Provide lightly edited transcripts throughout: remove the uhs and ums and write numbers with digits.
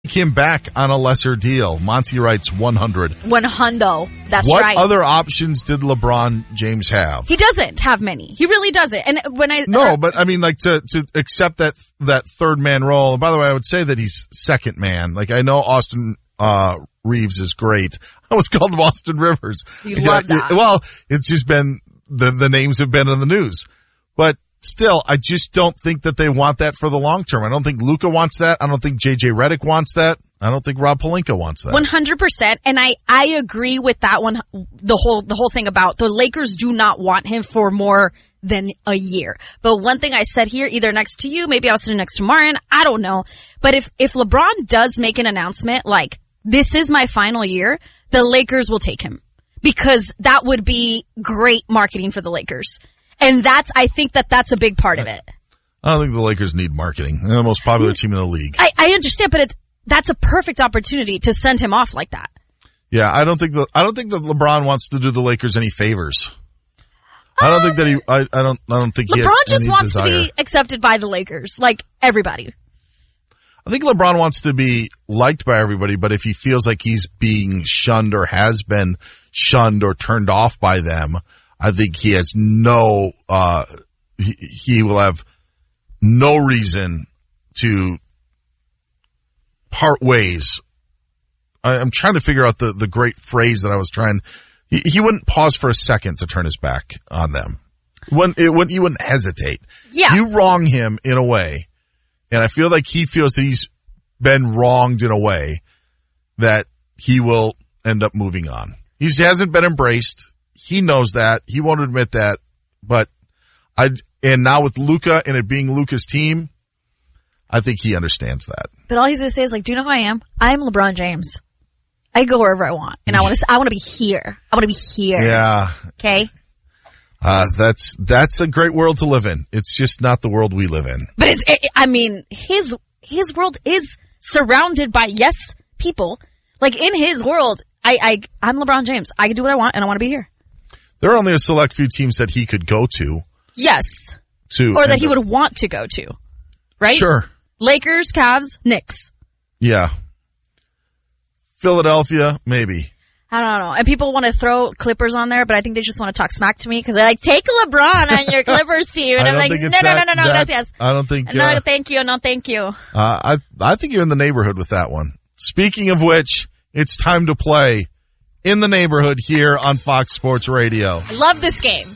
him back on a lesser deal. Monty writes 100. 100. That's what right. What other options did LeBron James have? He doesn't have many. He really doesn't. And when but I mean, like to accept that third man role. And by the way, I would say that he's second man. Like I know Austin Reeves is great. I almost called him Austin Rivers. You love that. Well, it's just been the names have been in the news, but. Still, I just don't think that they want that for the long term. I don't think Luka wants that. I don't think JJ Redick wants that. I don't think Rob Pelinka wants that. 100%. And I agree with that one. The whole thing about the Lakers do not want him for more than a year. But one thing I said here, either next to you, maybe I was sitting next to Marin, I don't know. But if LeBron does make an announcement like, this is my final year, the Lakers will take him. Because that would be great marketing for the Lakers. And I think that's a big part of it. I don't think the Lakers need marketing. They're the most popular team in the league. I understand, but that's a perfect opportunity to send him off like that. Yeah, I don't think that LeBron wants to do the Lakers any favors. I don't think that he. I don't think he has LeBron just any wants desire. to be accepted by the Lakers, like everybody. I think LeBron wants to be liked by everybody, but if he feels like he's being shunned or has been shunned or turned off by them, I think he has he will have no reason to part ways. I'm trying to figure out the great phrase that I was trying. He wouldn't pause for a second to turn his back on them. He wouldn't hesitate. Yeah. You wrong him in a way, and I feel like he feels that he's been wronged in a way that he will end up moving on. He hasn't been embraced. He knows that. He won't admit that. But and now with Luka and it being Luka's team, I think he understands that. But all he's going to say is like, do you know who I am? I'm LeBron James. I go wherever I want. And I want to be here. I want to be here. Yeah. Okay. That's a great world to live in. It's just not the world we live in. But his world is surrounded by yes people. Like in his world, I'm LeBron James. I can do what I want and I want to be here. There are only a select few teams that he could go to. Yes. Or that he would want to go to. Right? Sure. Lakers, Cavs, Knicks. Yeah. Philadelphia, maybe. I don't know. And people want to throw Clippers on there, but I think they just want to talk smack to me because they're like, take LeBron on your Clippers team. And I'm like, no, yes. I don't think. No, thank you. No, thank you. I think you're in the neighborhood with that one. Speaking of which, it's time to play In the Neighborhood here on Fox Sports Radio. I love this game.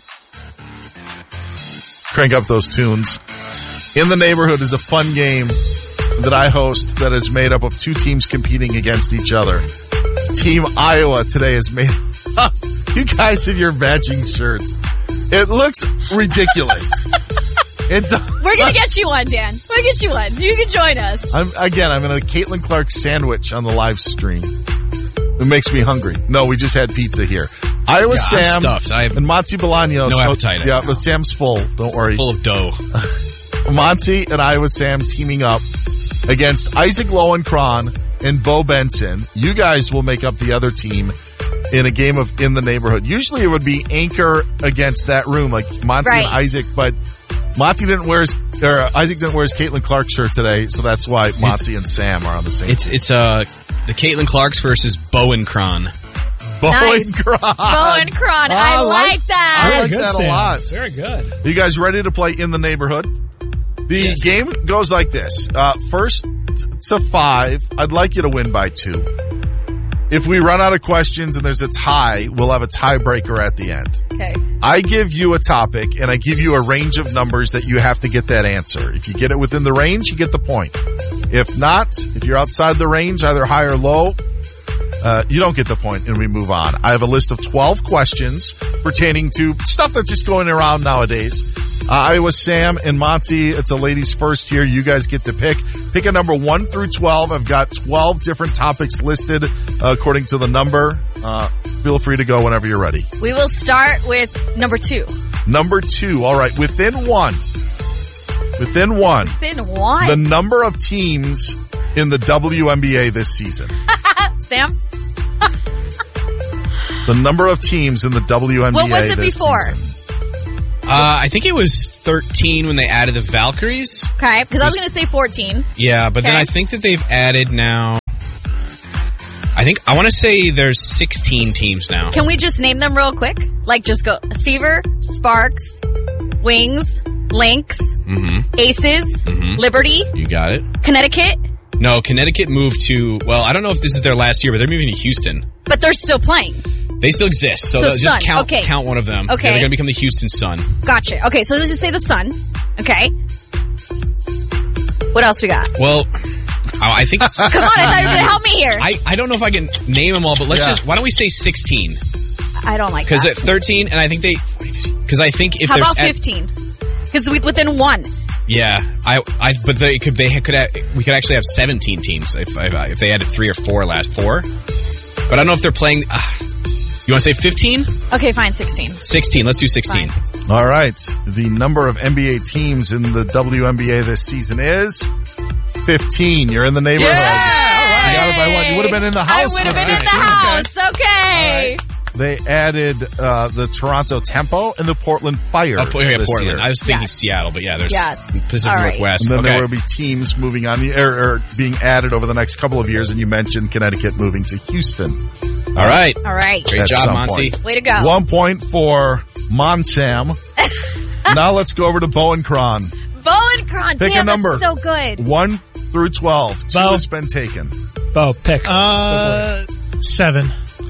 Crank up those tunes. In the Neighborhood is a fun game that I host that is made up of two teams competing against each other. Team Iowa today is made up. You guys in your matching shirts. It looks ridiculous. We're going to get you one, Dan. We're going to get you one. You can join us. I'm in a Caitlin Clark sandwich on the live stream. It makes me hungry. No, we just had pizza here. Iowa Sam and Monty Bolaños. No appetite. Yeah, but Sam's full. Don't worry. Full of dough. Monty and Iowa Sam teaming up against Isaac Lowenkron and Bo Benson. You guys will make up the other team in a game of In the Neighborhood. Usually it would be Anchor against that room, like Monty and Isaac, but Isaac didn't wear his Caitlin Clark shirt today, so that's why Monty and Sam are on the same team. It's the Caitlin Clarks versus Bowenkron. Bowenkron. Bowenkron. I like that. I like that a lot. Very good. Are you guys ready to play In the Neighborhood? The game goes like this. First to 5, I'd like you to win by 2. If we run out of questions and there's a tie, we'll have a tiebreaker at the end. Okay. I give you a topic, and I give you a range of numbers that you have to get that answer. If you get it within the range, you get the point. If not, if you're outside the range, either high or low, you don't get the point, and we move on. I have a list of 12 questions pertaining to stuff that's just going around nowadays. Iowa Sam and Monty, it's a ladies first here. You guys get to pick. Pick a number 1 through 12. I've got 12 different topics listed according to the number. Feel free to go whenever you're ready. We will start with number 2. Number 2. All right. Within one. The number of teams in the WNBA this season. Sam? The number of teams in the WNBA what was it this before? season. I think it was 13 when they added the Valkyries. Okay, because I was going to say 14. Yeah, but then I think that they've added now I want to say there's 16 teams now. Can we just name them real quick? Like, just go Fever, Sparks, Wings, Lynx, Aces, Liberty. You got it. Connecticut. No, Connecticut moved to, well, I don't know if this is their last year, but they're moving to Houston. But they're still playing. They still exist, so they'll just count one of them. Okay. They're going to become the Houston Sun. Gotcha. Okay, so let's just say the Sun. Okay. What else we got? Well, I think... Come on, I thought you were going to help me here. I don't know if I can name them all, but why don't we say 16? I don't like that. Because at 13, and I think because I think if How there's... about 15? Because within one. Yeah, but we could actually have 17 teams if they added 3 or 4 last 4. But I don't know if they're playing. You want to say 15? Okay, fine, 16. 16. Let's do 16. Fine. All right. The number of NBA teams in the WNBA this season is 15. You're in the neighborhood. Yeah, all right. You got it by one. You would have been in the house. I would have been in the 15. house. Okay. They added the Toronto Tempo and the Portland Fire. Oh, this Portland. year. I was thinking Seattle, but yeah, there's Pacific All right. And Northwest. then there will be teams moving on or being added over the next couple of years, and you mentioned Connecticut moving to Houston. All right. All right. Great At job, some Monty. point. Way to go. 1 point for Monsam. Now let's go over to Bowen Cron. Bowen Cron. Pick Damn, a number. that's so good. 1 through 12. 2 Bo. has been taken. Bo, pick. 7.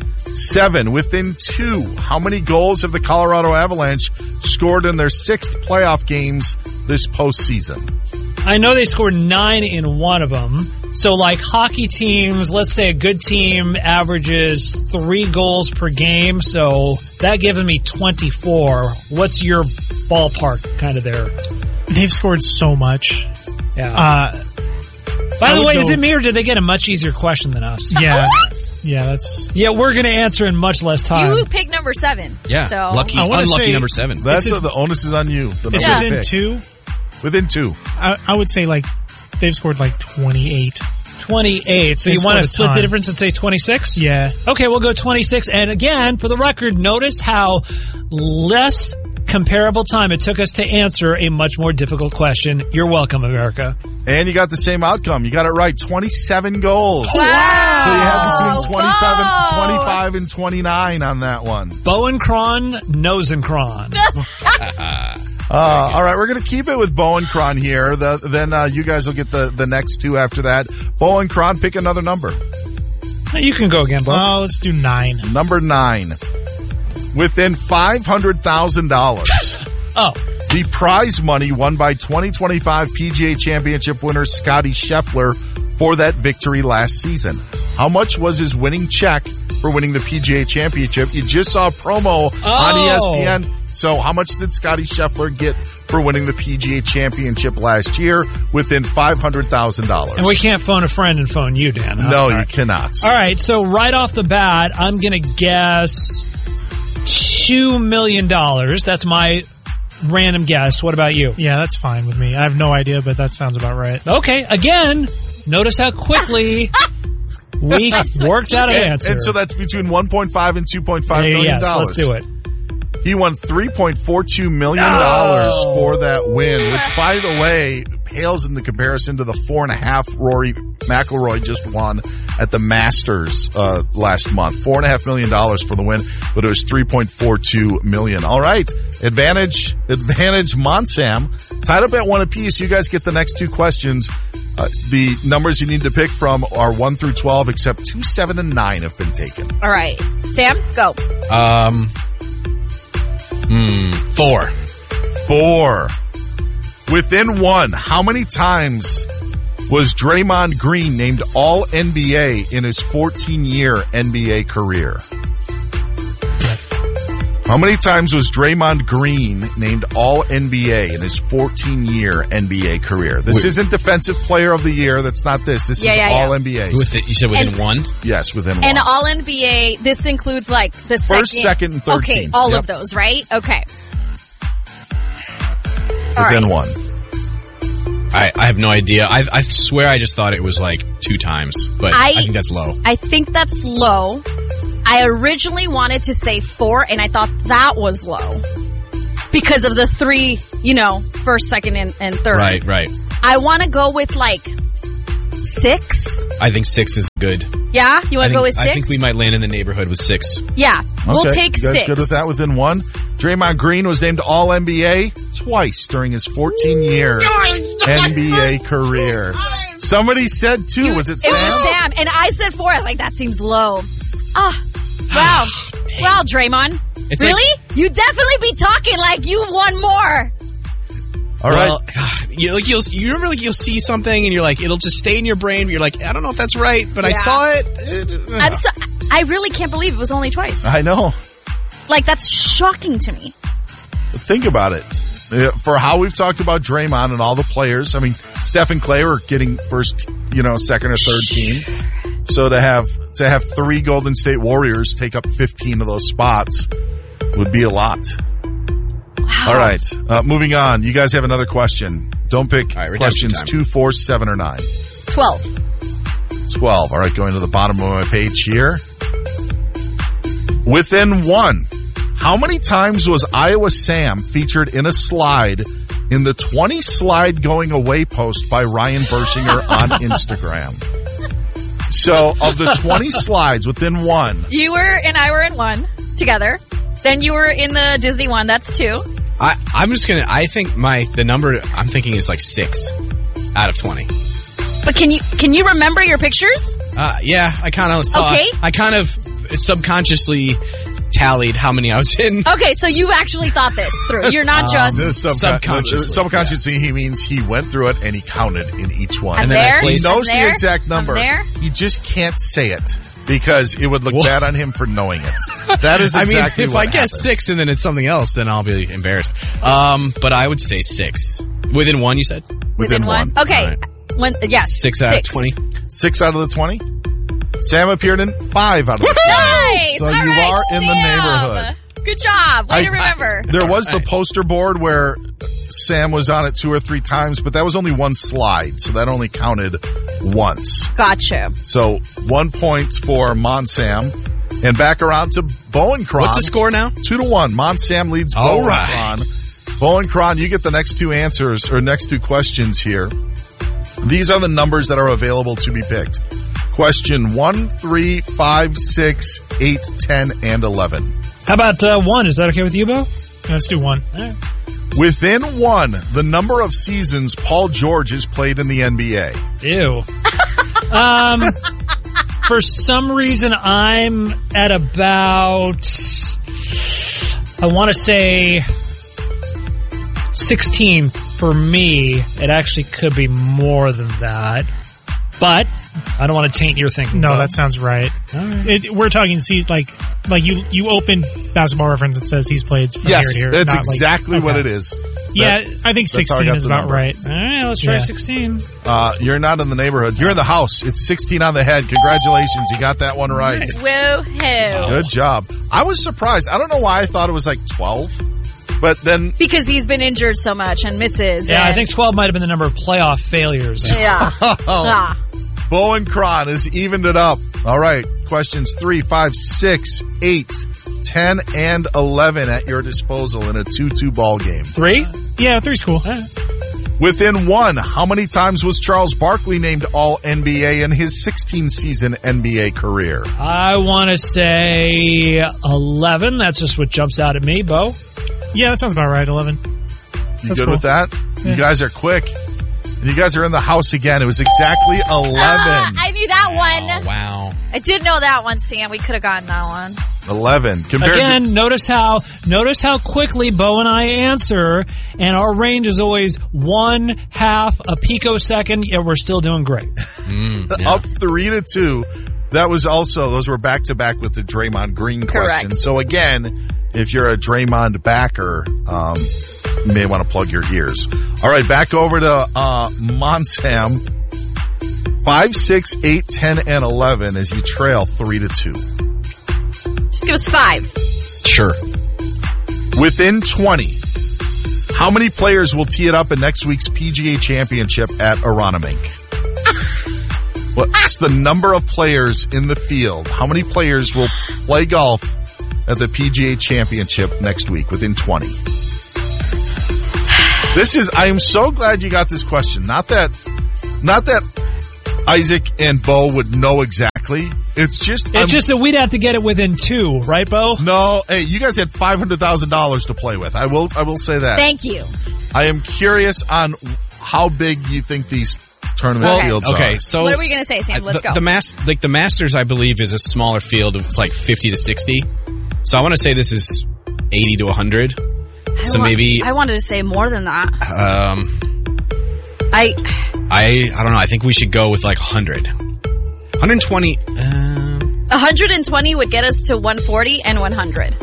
7 within 2. How many goals have the Colorado Avalanche scored in their 6th playoff games this postseason? I know they scored 9 in one of them. So, like hockey teams, let's say a good team averages 3 goals per game. So that gives me 24. What's your ballpark kind of there? They've scored so much. Yeah. By the way, is go- it me or did they get a much easier question than us? Yeah. What? Yeah, that's... Yeah, we're going to answer in much less time. You picked number 7. Yeah, So. I wanna unlucky say- number 7. That's the onus is on you. The It's number to within pick. 2. Within 2. I would say, like, they've scored, like, 28. 28. So They you want to scored a split the ton. difference and say 26? Yeah. Okay, we'll go 26. And again, for the record, notice how less comparable time it took us to answer a much more difficult question. You're welcome, America. And you got the same outcome. You got it right. 27 goals. Wow. So you have between 25 Whoa. and 29 on that one. Bowen Cron, Nosencron. All right, we're going to keep it with Bowen Cron here. Then you guys will get the next 2 after that. Bowen Cron, pick another number. You can go again, Bo. Let's do 9. Number 9. Within $500,000. Oh, The prize money won by 2025 PGA Championship winner Scotty Scheffler for that victory last season. How much was his winning check for winning the PGA Championship? You just saw a promo on ESPN. So how much did Scotty Scheffler get for winning the PGA Championship last year within $500,000? and we can't phone a friend and phone you, Dan. Huh? No, you cannot. All right, so right off the bat, I'm going to guess $2 million. That's my random guess. What about you? Yeah, that's fine with me. I have no idea, but that sounds about right. Okay, again, notice how quickly we worked out an answer. And so that's between 1.5 and 2.5 million yes, dollars. let's do it. He won $3.42 million for that win, which, by the way, pales in the comparison to the 4.5 Rory McIlroy just won at the Masters last month. $4.5 million for the win, but it was $3.42 million. All right, advantage Monsam. Tied up at 1 apiece. You guys get the next 2 questions. The numbers you need to pick from are 1 through 12, except 2, 7, and 9 have been taken. All right. Sam, go. 4. 4. Within 1, how many times was Draymond Green named All-NBA in his 14-year NBA career? How many times was Draymond Green named All-NBA in his 14-year NBA career? This isn't Defensive Player of the Year. That's not this. This is All-NBA. With it, you said within 1? Yes, within 1. And all NBA, this includes like the First, second, and 13. Okay, all Yep. of those, right? Okay. Within 1. I have no idea. I swear I just thought it was like 2 times, but I think that's low. I think that's low. I originally wanted to say 4, and I thought that was low because of the 3, first, second, and third. Right. I want to go with like 6. I think 6 is good. Yeah? You want to go with 6? I think we might land in the neighborhood with 6. Yeah. We'll Okay, take you guys 6. good with that within 1? Draymond Green was named All-NBA twice during his 14-year NBA career. Somebody said 2. Was it Sam? It was Sam. And I said 4. I was like, that seems low. Oh, wow. Wow, Draymond. It's really? You definitely be talking like you won more. All right. Well, you remember like you'll see something and you're like it'll just stay in your brain. But you're like I don't know if that's right, but I saw it. I really can't believe it was only twice. I know. Like that's shocking to me. Think about it. For how we've talked about Draymond and all the players, I mean, Steph and Clay were getting first, second or third team. So to have 3 Golden State Warriors take up 15 of those spots would be a lot. Wow. All right. Moving on. You guys have another question. Don't pick questions time. 2, 4, 7, or 9. 12. 12. All right. Going to the bottom of my page here. Within 1. How many times was Iowa Sam featured in a slide in the 20 slide going away post by Ryan Bershinger on Instagram? So of the 20 slides within 1. You were and I were in 1 together. Then you were in the Disney one. That's 2. I think the number I'm thinking is like 6 out of 20. But can you remember your pictures? Yeah, I kind of saw. Okay. I kind of subconsciously tallied how many I was in. Okay, so you actually thought this through. You're not just subconsciously. Subconsciously, he means he went through it and he counted in each one. I'm And then there. I placed- He knows I'm the there. exact number. I'm there. He just can't say it because it would look bad on him for knowing it. That is exactly if what I guess happened. 6 and then it's something else, then I'll be embarrassed. But I would say 6 within 1. You said Within 1. Okay. All right. Yes. 6 out of 20. 6 out of the 20. Sam appeared in 5 out of the 20. Nice. So All you right, are in the Sam. neighborhood. Good job. Way to remember. There was the poster board where Sam was on it 2 or 3 times, but that was only 1 slide, so that only counted once. Gotcha. So 1 point for Monsam. And back around to Bowen Cron. What's the score now? 2-1. Monsam leads All Bowen right. Cron. Bowen Cron, you get the next 2 answers, or next 2 questions here. These are the numbers that are available to be picked. Question 1, 3, 5, 6, 8, 10, and 11. How about 1? Is that okay with you, Bo? Let's do 1. All right. Within 1, the number of seasons Paul George has played in the NBA. Ew. For some reason, I'm at about, I want to say 16 for me. It actually could be more than that. But I don't want to taint your thinking. No, Bo. that sounds right. All right. We're talking like you open Basketball Reference and says he's played from Yes, here to here. that's not exactly okay. what it is. Yeah, I think that's how I 16 got is the about number. right. All right, let's try Yeah. 16. You're not in the neighborhood. You're in the house. It's 16 on the head. Congratulations. You got that one right. Woohoo. Good job. I was surprised. I don't know why I thought it was like 12, but then Because he's been injured so much and misses. Yeah, I and- think 12 might have been the number of playoff failures. Yeah. Ah. Bowen Cron has evened it up. All right. Questions 3, 5, 6, 8, 10, and 11 at your disposal in a 2-2 ball game. 3? Yeah, 3's cool. Within 1, how many times was Charles Barkley named All-NBA in his 16-season NBA career? I want to say 11. That's just what jumps out at me, Bo. Yeah, that sounds about right. 11. You That's good cool. with that? Yeah. You guys are quick. And you guys are in the house again. It was exactly 11. I knew that one. Oh, wow. I did know that one, Sam. We could have gotten that one. 11. Compared Again, notice how quickly Bo and I answer, and our range is always 1/2 a picosecond. Yeah, we're still doing great. up 3-2. That was also, those were back to back with the Draymond Green question. Correct. So again, if you're a Draymond backer, you may want to plug your ears. All right, back over to Monsam. 5, 6, 8, 10, and 11 as you trail 3-2. Just give us 5. Sure. Within 20, how many players will tee it up in next week's PGA Championship at Aronimink? What's the number of players in the field? How many players will play golf at the PGA Championship next week within 20? I am so glad you got this question. Not that Isaac and Bo would know exactly likely. It's just that we'd have to get it within 2, right, Bo? No, hey, you guys had $500,000 to play with. I will say that. Thank you. I am curious on how big you think these tournament fields are. Okay, so what are we going to say, Sam? Let's go. The Masters, I believe, is a smaller field. It's like 50 to 60. So I want to say this is 80 to 100. I wanted to say more than that. I don't know. I think we should go with like 100. 120. 120 would get us to 140 and 100.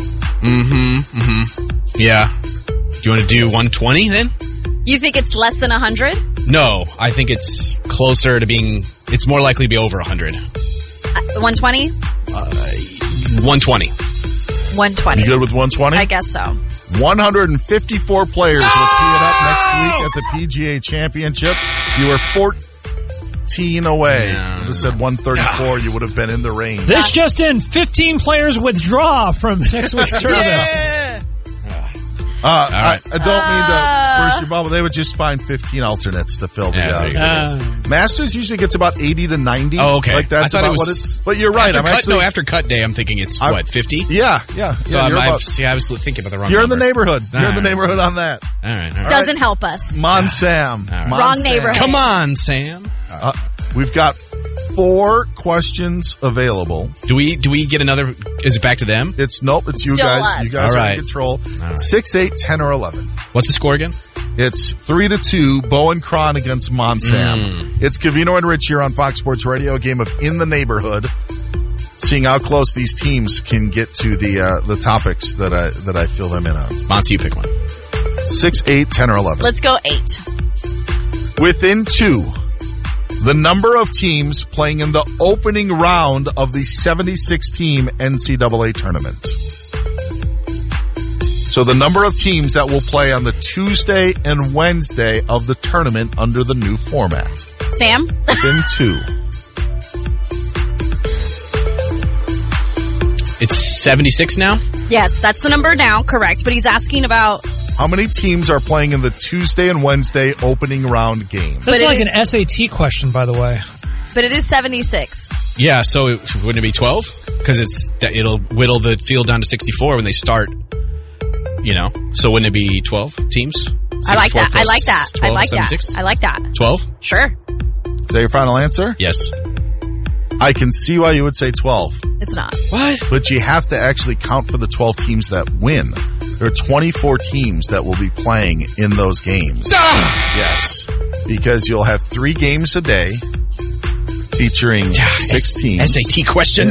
Yeah. Do you want to do 120 then? You think it's less than 100? No, I think it's closer to being. It's more likely to be over 100. 120? 120. 120. You good with 120? I guess so. 154 players will tee it up next week at the PGA Championship. You were 14 away. Yeah. You said 134. You would have been in the range. This just in, 15 players withdraw from next week's tournament. I don't mean to burst your bubble. They would just find 15 alternates to fill the Masters usually gets about 80 to 90. Oh, okay. Like that's I thought about it was, what it's. But you're right. After cut day, I'm thinking it's 50? Yeah. So I was thinking about the wrong You're number. in the neighborhood. You're in the neighborhood on that. All right. Doesn't help us. Sam. Wrong neighborhood. Come on, Sam. We've got 4 questions available. Do we get another? Is it back to them? It's you Still guys. us. You guys All are right. in control. right. 6, 8, 10, or 11. What's the score again? It's 3-2. Bo and Cron against Monsam. It's Covino and Rich here on Fox Sports Radio. A game of In the Neighborhood. Seeing how close these teams can get to the topics that I fill them in on. Monty, you pick one. 6, 8, 10, or 11. Let's go 8. Within 2. The number of teams playing in the opening round of the 76-team NCAA tournament. So the number of teams that will play on the Tuesday and Wednesday of the tournament under the new format. Sam? Within 2. It's 76 now? Yes, that's the number now, correct. But he's asking about... How many teams are playing in the Tuesday and Wednesday opening round game? That's like an SAT question, by the way. But it is 76. Yeah, so wouldn't it be 12? Because it'll whittle the field down to 64 when they start, So wouldn't it be 12 teams? I like that. I like that. 12, I like 76? that. I like that. 12? Sure. Is that your final answer? Yes. I can see why you would say 12. It's not. What? But you have to actually count for the 12 teams that win. There are 24 teams that will be playing in those games. Yes. Because you'll have 3 games a day featuring 6 teams. SAT question? Yeah.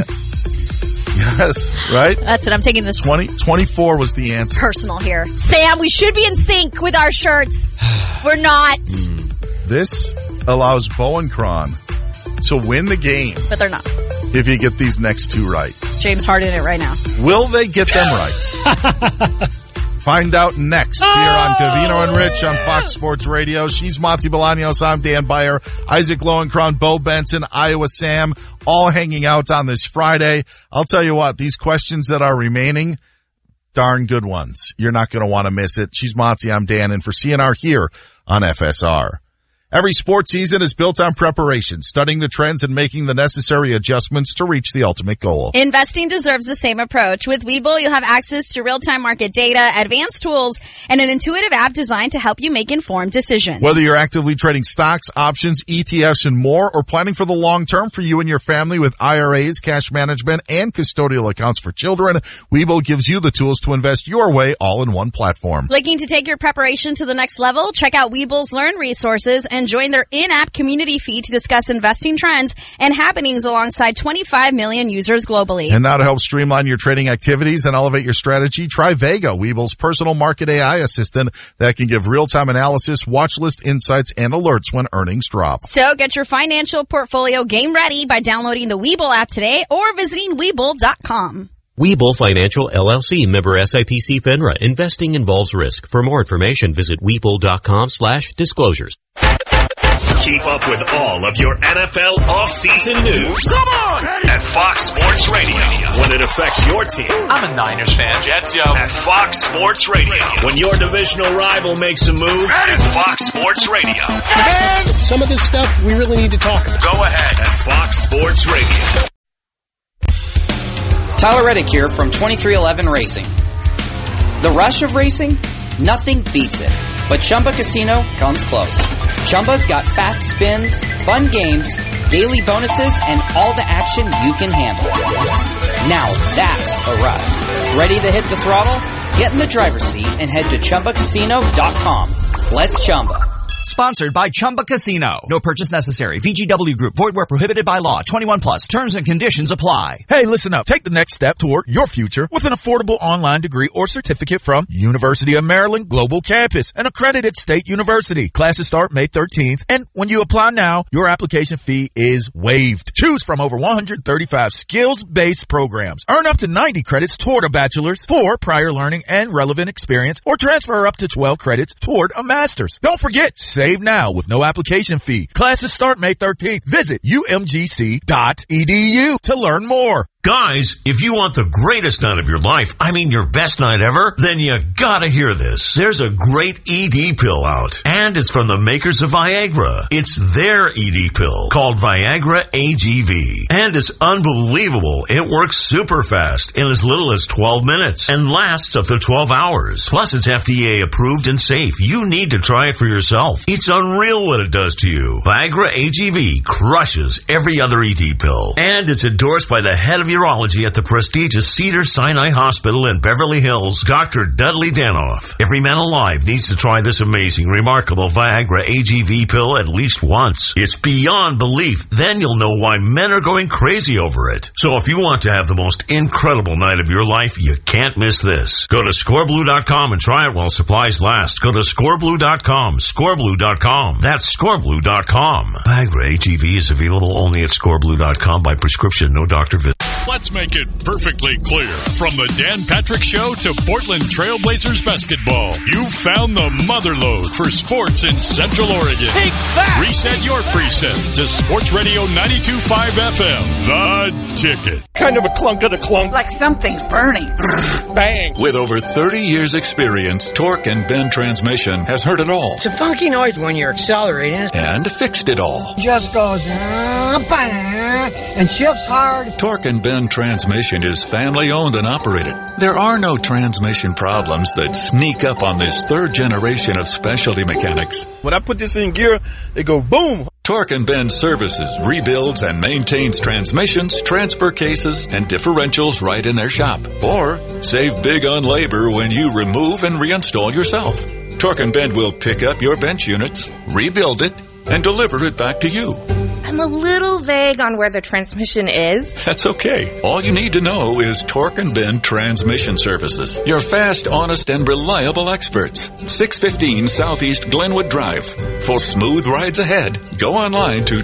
Yes, right? That's it. I'm taking this 24 was the answer. personal here. Sam, we should be in sync with our shirts. We're not. This allows Bo and Cron to win the game But they're not. if you get these next 2 right. James Harden it right now. Will they get them right? Find out next here on Covino and Rich on Fox Sports Radio. She's Monty Bolaños. I'm Dan Beyer. Isaac Lowenkron, Bo Benson, Iowa Sam, all hanging out on this Friday. I'll tell you what, these questions that are remaining, darn good ones. You're not going to want to miss it. She's Monty. I'm Dan. And for CNR here on FSR. Every sports season is built on preparation, studying the trends and making the necessary adjustments to reach the ultimate goal. Investing deserves the same approach. With Webull, you'll have access to real-time market data, advanced tools, and an intuitive app designed to help you make informed decisions. Whether you're actively trading stocks, options, ETFs, and more, or planning for the long term for you and your family with IRAs, cash management, and custodial accounts for children, Webull gives you the tools to invest your way all in one platform. Looking to take your preparation to the next level? Check out Webull's Learn resources and join their in-app community feed to discuss investing trends and happenings alongside 25 million users globally. And now to help streamline your trading activities and elevate your strategy, try Vega, Webull's personal market AI assistant that can give real-time analysis, watch list insights, and alerts when earnings drop. So get your financial portfolio game ready by downloading the Webull app today or visiting Webull.com. Webull Financial LLC, member SIPC FINRA. Investing involves risk. For more information, visit Webull.com/disclosures. Keep up with all of your NFL off-season news. Come on! At Fox Sports Radio. When it affects your team. I'm a Niners fan, Jets, yo. At Fox Sports Radio. When your divisional rival makes a move. At Fox Sports Radio. Some of this stuff we really need to talk about. Go ahead. At Fox Sports Radio. Tyler Reddick here from 2311 Racing. The rush of racing? Nothing beats it. But Chumba Casino comes close. Chumba's got fast spins, fun games, daily bonuses, and all the action you can handle. Now that's a ride. Ready to hit the throttle? Get in the driver's seat and head to ChumbaCasino.com. Let's Chumba. Sponsored by Chumba Casino. No purchase necessary. VGW Group. Void where prohibited by law. 21 plus. Terms and conditions apply. Hey, listen up. Take the next step toward your future with an affordable online degree or certificate from University of Maryland Global Campus, an accredited state university. Classes start May 13th, and when you apply now, your application fee is waived. Choose from over 135 skills-based programs. Earn up to 90 credits toward a bachelor's for prior learning and relevant experience, or transfer up to 12 credits toward a master's. Don't forget, save now with no application fee. Classes start May 13th. Visit umgc.edu to learn more. Guys, if you want the greatest night of your life, I mean your best night ever, then you gotta hear this. There's a great ED pill out, and it's from the makers of Viagra. It's their ED pill called Viagra AGV, and it's unbelievable. It works super fast in as little as 12 minutes and lasts up to 12 hours. Plus, it's FDA approved and safe. You need to try it for yourself. It's unreal what it does to you. Viagra AGV crushes every other ED pill, and it's endorsed by the head of urology at the prestigious Cedars-Sinai Hospital in Beverly Hills, Dr. Dudley Danoff. Every man alive needs to try this amazing, remarkable Viagra AGV pill at least once. It's beyond belief. Then you'll know why men are going crazy over it. So if you want to have the most incredible night of your life, you can't miss this. Go to scoreblue.com and try it while supplies last. Go to scoreblue.com, scoreblue.com. That's scoreblue.com. Viagra AGV is available only at scoreblue.com by prescription, no doctor visit. Let's make it perfectly clear. From the Dan Patrick Show to Portland Trailblazers basketball, you've found the motherlode for sports in Central Oregon. Take that! Reset your preset to Sports Radio 92.5 FM. The Ticket. Kind of a clunk of the clunk. Like something's burning. Bang! With over 30 years experience, Torque and Bend Transmission has heard it all. It's a funky noise when you're accelerating. And fixed it all. Just goes and shifts hard. Torque and Bend Transmission is family owned and operated. There are no transmission problems that sneak up on this third generation of specialty mechanics. When I put this in gear, it goes boom. Torque and Bend services, rebuilds, and maintains transmissions, transfer cases, and differentials right in their shop. Or save big on labor when you remove and reinstall yourself. Torque and Bend will pick up your bench units, rebuild it, and deliver it back to you. I'm a little vague on where the transmission is. That's okay. All you need to know is Torque and Bend Transmission Services. Your fast, honest, and reliable experts. 615 Southeast Glenwood Drive. For smooth rides ahead, go online to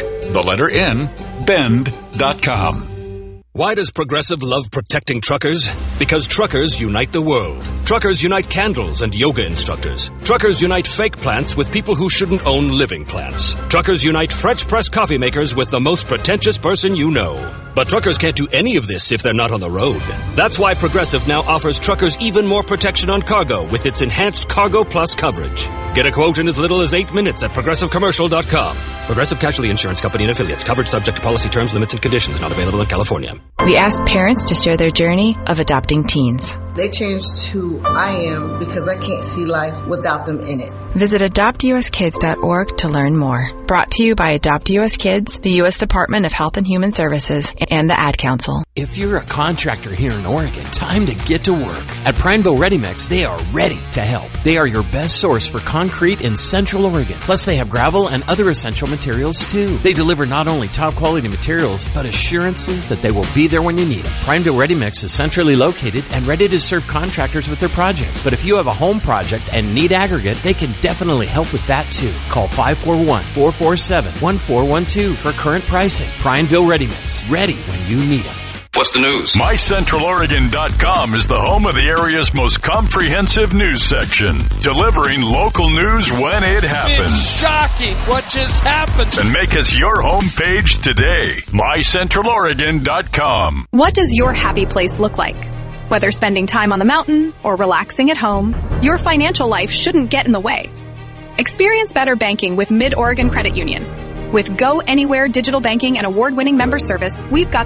Bend.com. Why does Progressive love protecting truckers? Because truckers unite the world. Truckers unite candles and yoga instructors. Truckers unite fake plants with people who shouldn't own living plants. Truckers unite French press coffee makers with the most pretentious person you know. But truckers can't do any of this if they're not on the road. That's why Progressive now offers truckers even more protection on cargo with its enhanced Cargo Plus coverage. Get a quote in as little as 8 minutes at ProgressiveCommercial.com. Progressive Casualty Insurance Company and Affiliates. Coverage subject to policy terms, limits, and conditions. Not available in California. We asked parents to share their journey of adopting teens. They changed who I am because I can't see life without them in it. Visit AdoptUSKids.org to learn more. Brought to you by Adopt US Kids, the U.S. Department of Health and Human Services, and the Ad Council. If you're a contractor here in Oregon, time to get to work. At Prineville Ready Mix, they are ready to help. They are your best source for concrete in Central Oregon. Plus, they have gravel and other essential materials, too. They deliver not only top-quality materials, but assurances that they will be there when you need them. Prineville Ready Mix is centrally located and ready to serve contractors with their projects. But if you have a home project and need aggregate, they can definitely help with that, too. Call 541-447-1412 for current pricing. Prineville Ready Mix. Ready when you need them. What's the news? MyCentralOregon.com is the home of the area's most comprehensive news section, delivering local news when it happens. It's shocking what just happened. And make us your homepage today. MyCentralOregon.com. What does your happy place look like? Whether spending time on the mountain or relaxing at home, your financial life shouldn't get in the way. Experience better banking with Mid-Oregon Credit Union. With Go Anywhere digital banking and award-winning member service, we've got